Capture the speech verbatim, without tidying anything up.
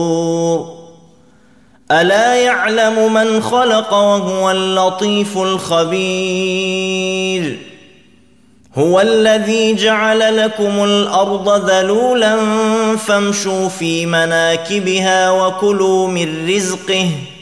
ألا يعلم من خلق وهو اللطيف الخبير هو الذي جعل لكم الأرض ذلولا فامشوا في مناكبها وكلوا من رزقه